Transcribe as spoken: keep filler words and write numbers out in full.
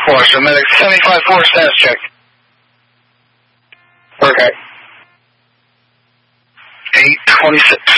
Foster, medic seventy-five four status check. Okay. eight twenty-six.